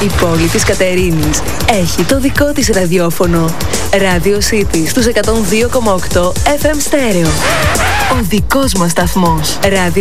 Η πόλη της Κατερίνης έχει το δικό της ραδιόφωνο. Radio City στους 102,8 FM στέρεο. Ο δικός μας σταθμός. Radio